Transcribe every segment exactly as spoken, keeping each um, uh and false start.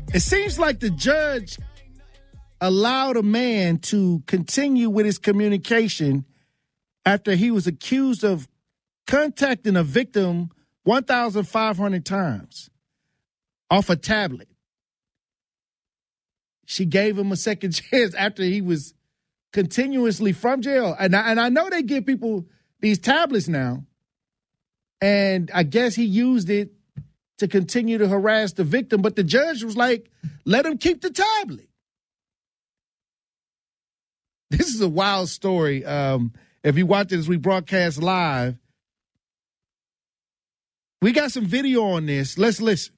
It seems like the judge allowed a man to continue with his communication after he was accused of contacting a victim one thousand five hundred times off a tablet. She gave him a second chance after he was continuously from jail. And I, and I know they give people these tablets now. And I guess he used it to continue to harass the victim. But the judge was like, let him keep the tablet. This is a wild story. Um, if you watch it as we broadcast live, we got some video on this. Let's listen.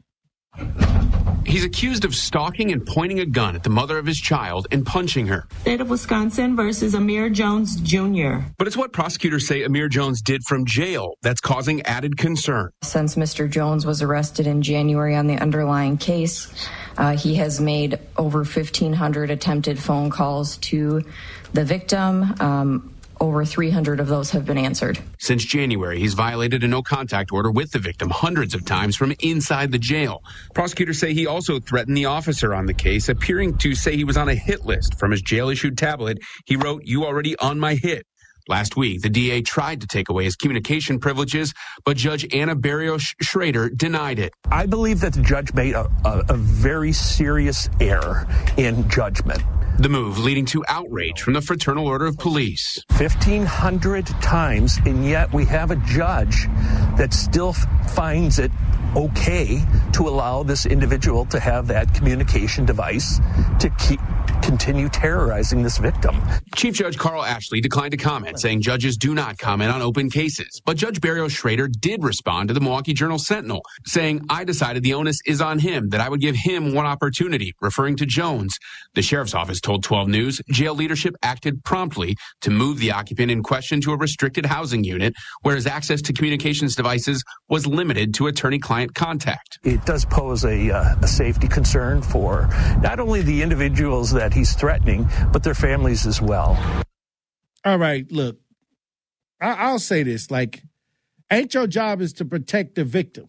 He's accused of stalking and pointing a gun at the mother of his child and punching her. State of Wisconsin versus Amir Jones Junior But it's what prosecutors say Amir Jones did from jail that's causing added concern. Since Mister Jones was arrested in January on the underlying case, uh, he has made over fifteen hundred attempted phone calls to the victim. Um, Over three hundred of those have been answered. Since January, he's violated a no-contact order with the victim hundreds of times from inside the jail. Prosecutors say he also threatened the officer on the case, appearing to say he was on a hit list. From his jail-issued tablet, he wrote, "You already on my hit." Last week, the D A tried to take away his communication privileges, but Judge Anna Barrios Schrader denied it. I believe that the judge made a, a, a very serious error in judgment. The move leading to outrage from the Fraternal Order of Police. fifteen hundred times, and yet we have a judge that still f- finds it okay to allow this individual to have that communication device to keep continue terrorizing this victim. Chief Judge Carl Ashley declined to comment, saying judges do not comment on open cases. But Judge Barrios Schrader did respond to the Milwaukee Journal-Sentinel, saying, "I decided the onus is on him, that I would give him one opportunity," referring to Jones. The sheriff's office told twelve News jail leadership acted promptly to move the occupant in question to a restricted housing unit, where his access to communications devices was limited to attorney-client contact. It does pose a, uh, a safety concern for not only the individuals that he's threatening, but their families as well. All right, look, I- I'll say this, like, ain't your job is to protect the victim.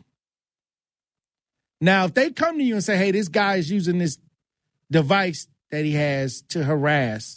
Now, if they come to you and say, hey, this guy is using this device that he has to harass,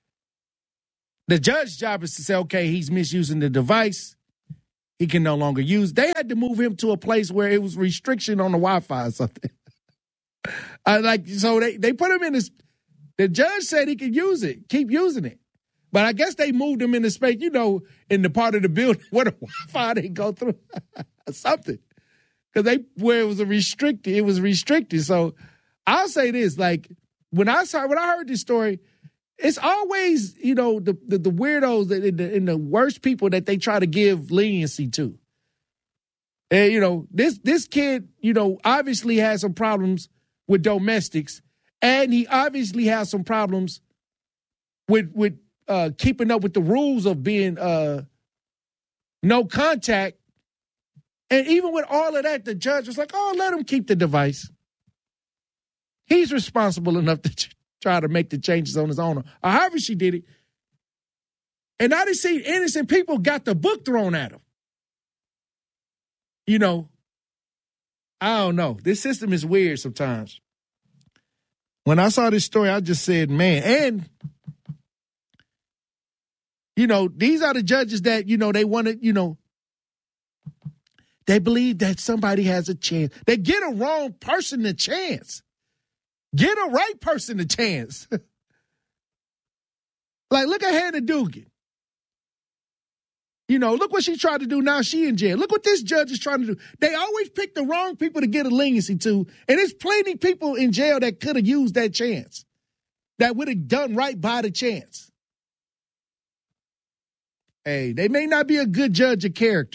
the judge's job is to say, okay, he's misusing the device. He can no longer use. They had to move him to a place where it was restriction on the Wi-Fi or something. uh, like, so they, they put him in this. The judge said he could use it, keep using it. But I guess they moved him into space, you know, in the part of the building where the Wi-Fi didn't go through something. Because they where it was a restricted, it was restricted. So I'll say this, like, when I saw when I heard this story, it's always, you know, the the, the weirdos and the, and the worst people that they try to give leniency to. And, you know, this this kid, you know, obviously has some problems with domestics. And he obviously has some problems with with uh, keeping up with the rules of being uh, no contact. And even with all of that, the judge was like, oh, let him keep the device. He's responsible enough to try to make the changes on his own, or however she did it. And I didn't see innocent people got the book thrown at them. You know, I don't know. This system is weird sometimes. When I saw this story, I just said, man, and, you know, these are the judges that, you know, they want to, you know, they believe that somebody has a chance. They get a wrong person a chance. Get a right person a chance. Like, look at Hannah Dugan. You know, look what she tried to do. Now she in jail. Look what this judge is trying to do. They always pick the wrong people to get a leniency to. And there's plenty of people in jail that could have used that chance, that would have done right by the chance. Hey, they may not be a good judge of character.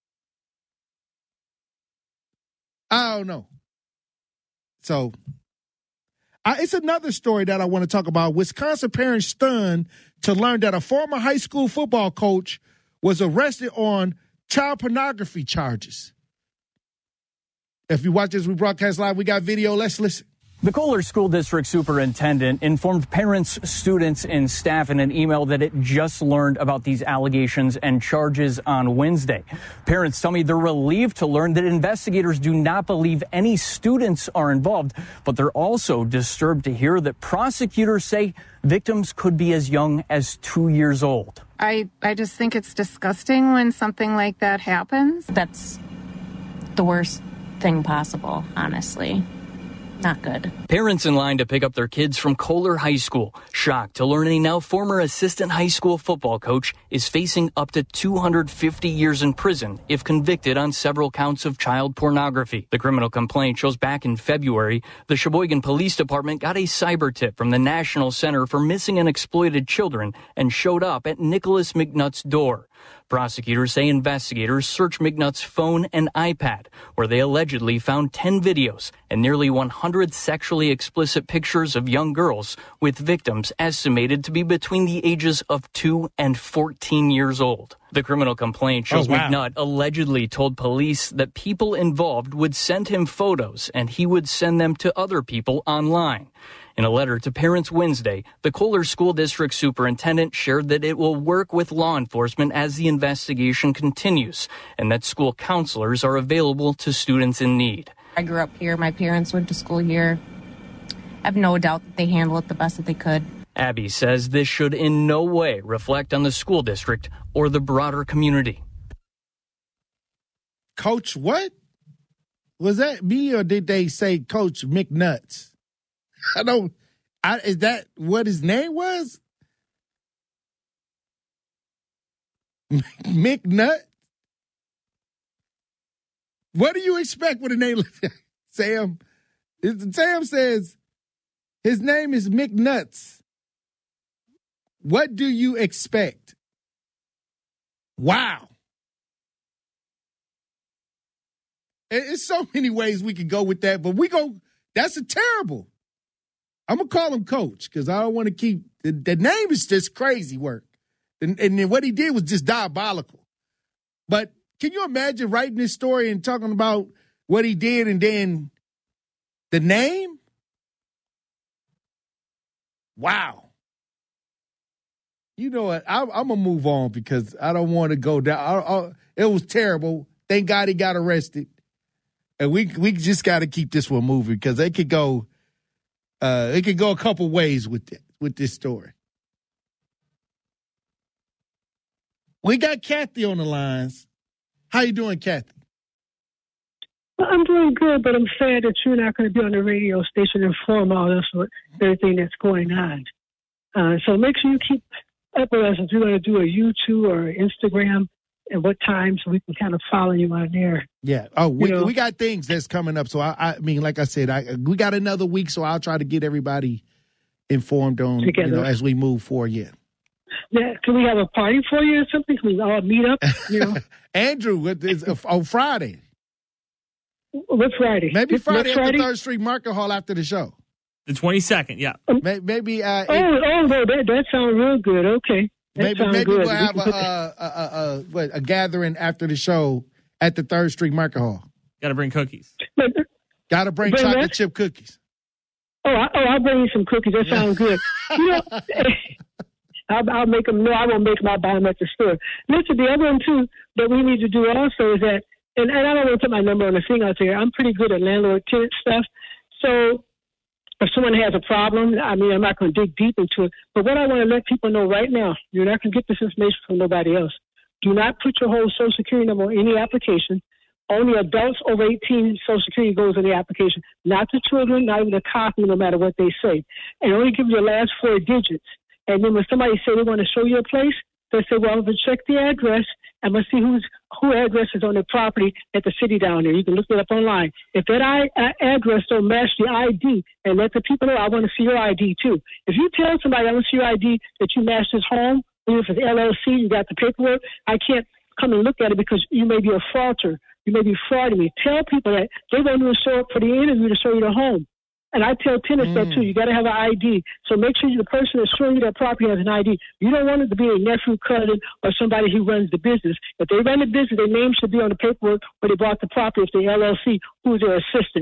I don't know. So, I, it's another story that I want to talk about. Wisconsin parents stunned to learn that a former high school football coach was arrested on child pornography charges. If you watch this, we broadcast live, we got video. Let's listen. The Kohler School District Superintendent informed parents, students, and staff in an email that it just learned about these allegations and charges on Wednesday. Parents tell me they're relieved to learn that investigators do not believe any students are involved, but they're also disturbed to hear that prosecutors say victims could be as young as two years old. I, I just think it's disgusting when something like that happens. That's the worst thing possible, honestly. Not good. Parents in line to pick up their kids from Kohler High School, shocked to learn a now former assistant high school football coach is facing up to two hundred fifty years in prison if convicted on several counts of child pornography. The criminal complaint shows back in February, the Sheboygan Police Department got a cyber tip from the National Center for Missing and Exploited Children and showed up at Nicholas McNutt's door. Prosecutors say investigators searched McNutt's phone and iPad, where they allegedly found ten videos and nearly one hundred sexually explicit pictures of young girls, with victims estimated to be between the ages of two and fourteen years old. The criminal complaint shows oh, wow. McNutt allegedly told police that people involved would send him photos and he would send them to other people online. In a letter to parents Wednesday, the Kohler School District Superintendent shared that it will work with law enforcement as the investigation continues and that school counselors are available to students in need. I grew up here. My parents went to school here. I have no doubt that they handled it the best that they could. Abby says this should in no way reflect on the school district or the broader community. Coach what? Was that me or did they say Coach McNuts? I don't, I, is that what his name was? McNutt? What do you expect with a name like that? Sam? Sam says his name is McNuts. What do you expect? Wow. It's so many ways we could go with that, but we go, that's a terrible. I'm going to call him Coach because I don't want to keep, the, the name is just crazy work. And, and then what he did was just diabolical. But can you imagine writing this story and talking about what he did and then the name? Wow. You know what? I, I'm going to move on because I don't want to go down. I, I, it was terrible. Thank God he got arrested. And we we just got to keep this one moving because they could go, uh, it could go a couple ways with it, with this story. We got Kathy on the lines. How you doing, Kathy? Well, I'm doing good, but I'm sad that you're not going to be on the radio station and inform all us with everything that's going on. Uh, so make sure you keep up with us if you're going to do a YouTube or Instagram and what time so we can kind of follow you on there. Yeah. Oh, we, you know, we got things that's coming up. So, I, I mean, like I said, I, we got another week, so I'll try to get everybody informed on, together. you know, as we move forward. Yeah. Yeah. Can we have a party for you or something? Can we all meet up? You know? Andrew, what is, uh, on Friday. What Friday? Maybe Next Friday at Friday? the Third Street Market Hall after the show. The twenty-second, yeah. Maybe, maybe uh, oh, it, oh, no, that, that sounds real good. Okay. That maybe sounds maybe good. we'll We have can a, put a, a, a, a, what, a gathering after the show at the Third Street Market Hall. Got to bring cookies. that- Got to bring Bring chocolate what? chip cookies. Oh, I, oh, I'll bring you some cookies. That sounds good. You know, I'll, I'll make them. No, I won't make them. I'll buy them at the store. Listen, the other one too that we need to do also is that, and, and I don't want to put my number on the thing out there. I'm pretty good at landlord-tenant stuff. So if someone has a problem, I mean, I'm not going to dig deep into it. But what I want to let people know right now, you're not going to get this information from nobody else. Do not put your whole Social Security number on any application. Only adults over eighteen Social Security goes in the application, not the children, not even the copy, no matter what they say. And only give your last four digits. And then when somebody say they want to show you a place, they say, well, I'm going to check the address. I'm going to see who's, who address is on the property at the city down there. You can look it up online. If that I, uh, address don't match the I D, and let the people know, I want to see your I D too. If you tell somebody I want to see your I D that you match this home, even if it's L L C, you got the paperwork, I can't come and look at it because you may be a fraudster. You may be frauding me. Tell people that they won't even show up for the interview to show you the home. And I tell tenants mm. that too. You got to have an I D. So make sure the person that's showing you that property has an I D. You don't want it to be a nephew, cousin, or somebody who runs the business. If they run the business, their name should be on the paperwork where they bought the property. If they L L C, who's their assistant.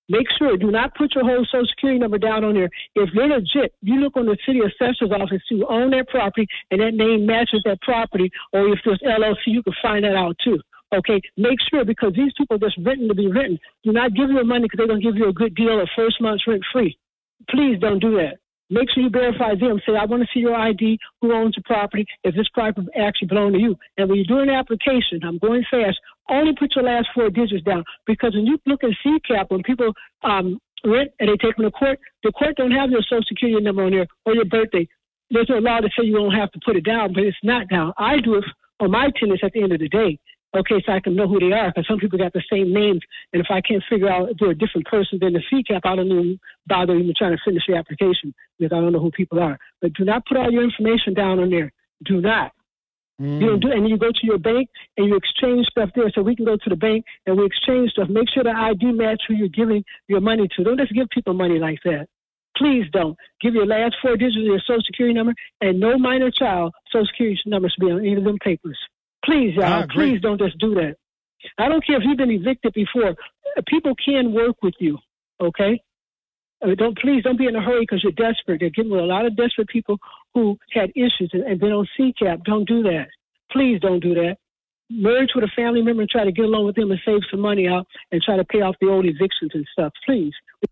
Make sure, do not put your whole Social Security number down on there. If you're legit, you look on the city assessor's office who own that property and that name matches that property, or if there's L L C, you can find that out too. Okay, make sure, because these people are just written to be written. Do not give your money because they're going to give you a good deal of first month's rent free. Please don't do that. Make sure you verify them. Say, I want to see your I D, who owns the property, if this property actually belongs to you. And when you're doing an application, I'm going fast, only put your last four digits down. Because when you look at C CAP, when people um, rent and they take them to court, the court don't have your Social Security number on there or your birthday. There's no law to say you don't have to put it down, but it's not down. I do it on my tenants at the end of the day. Okay, so I can know who they are, because some people got the same names, and if I can't figure out if they're a different person than the C CAP, I don't even bother even trying to finish the application because I don't know who people are. But do not put all your information down on there. Do not. Mm. You don't do, and you go to your bank and you exchange stuff there. So we can go to the bank and we exchange stuff. Make sure the I D match who you're giving your money to. Don't just give people money like that. Please don't. Give your last four digits of your Social Security number, and no minor child Social Security number should be on any of them papers. Please, y'all, please don't just do that. I don't care if you've been evicted before. People can work with you, okay? Uh, don't please don't be in a hurry because you're desperate. They're getting with a lot of desperate people who had issues and, and been on C CAP. Don't do that. Please don't do that. Merge with a family member and try to get along with them and save some money out and try to pay off the old evictions and stuff. Please.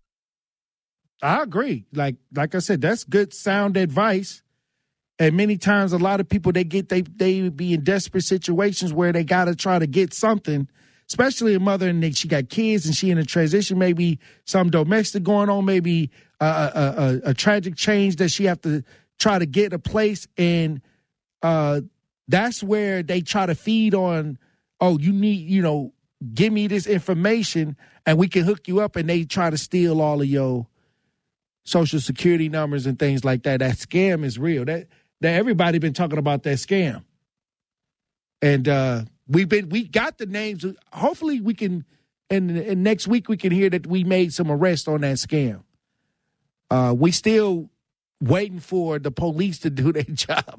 I agree. Like like I said, that's good, sound advice. And many times, a lot of people, they get they they be in desperate situations where they got to try to get something, especially a mother and they, she got kids and she in a transition, maybe some domestic going on, maybe a, a, a, a tragic change that she have to try to get a place. And uh, that's where they try to feed on, oh, you need, you know, give me this information and we can hook you up. And they try to steal all of your Social Security numbers and things like that. That scam is real. That That everybody been talking about that scam, and uh, we've been we got the names. Hopefully, we can, and, and next week we can hear that we made some arrests on that scam. Uh, we still waiting for the police to do their job.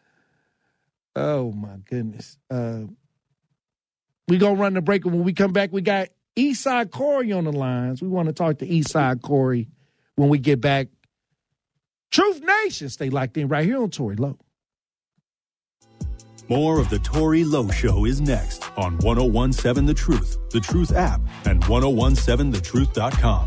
Oh my goodness! Uh, we gonna run the break, and when we come back, we got Eastside Corey on the lines. We want to talk to Eastside Corey when we get back. Truth Nation, stay locked in right here on Tory Lowe. More of the Tory Lowe Show is next on ten seventeen The Truth, The Truth app, and ten seventeen the truth dot com.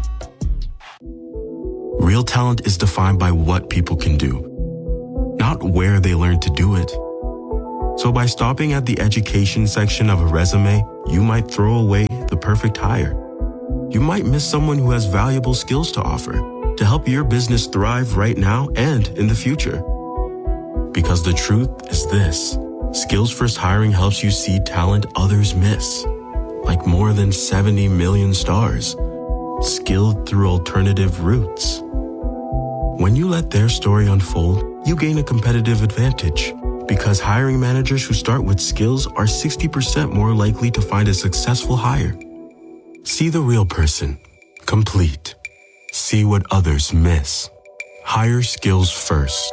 Real talent is defined by what people can do, not where they learn to do it. So by stopping at the education section of a resume, you might throw away the perfect hire. You might miss someone who has valuable skills to offer, to help your business thrive right now and in the future. Because the truth is this: Skills First Hiring helps you see talent others miss, like more than seventy million stars, skilled through alternative routes. When you let their story unfold, you gain a competitive advantage, because hiring managers who start with skills are sixty percent more likely to find a successful hire. See the real person, complete. See what others miss. Hire skills first.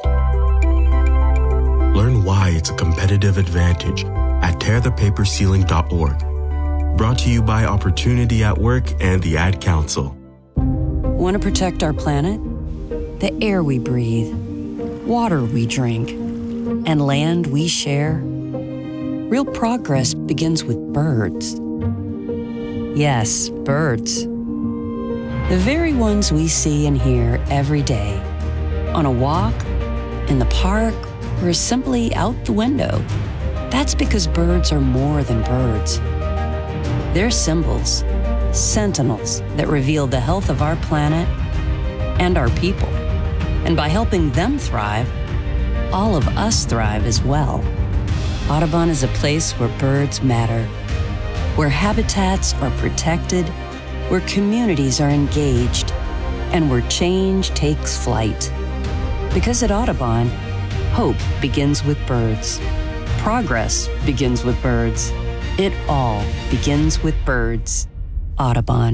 Learn why it's a competitive advantage at tear the paper ceiling dot org. Brought to you by Opportunity at Work and the Ad Council. Want to protect our planet? The air we breathe, water we drink, and land we share? Real progress begins with birds. Yes, birds. The very ones we see and hear every day. On a walk, in the park, or simply out the window. That's because birds are more than birds. They're symbols, sentinels that reveal the health of our planet and our people. And by helping them thrive, all of us thrive as well. Audubon is a place where birds matter, where habitats are protected, where communities are engaged, and where change takes flight. Because at Audubon, hope begins with birds. Progress begins with birds. It all begins with birds. Audubon.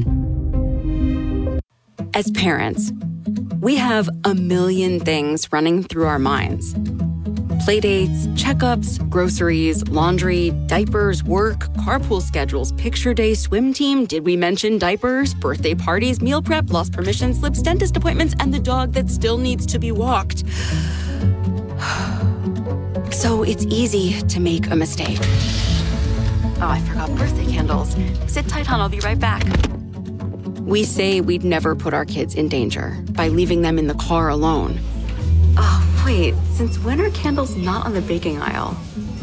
As parents, we have a million things running through our minds. Playdates, checkups, groceries, laundry, diapers, work, carpool schedules, picture day, swim team, did we mention diapers, birthday parties, meal prep, lost permission slips, dentist appointments, and the dog that still needs to be walked. So it's easy to make a mistake. Oh, I forgot birthday candles. Sit tight, hon, I'll be right back. We say we'd never put our kids in danger by leaving them in the car alone. Oh, wait, since when are candles not on the baking aisle?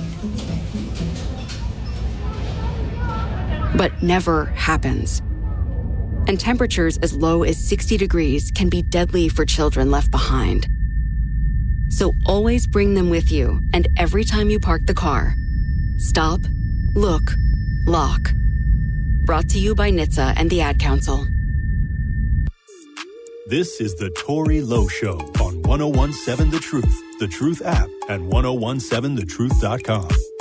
But never happens. And temperatures as low as sixty degrees can be deadly for children left behind. So always bring them with you, and every time you park the car, stop, look, lock. Brought to you by N H T S A and the Ad Council. This is the Tori Lowe Show on ten seventeen The Truth, The Truth app, and ten seventeen the truth dot com.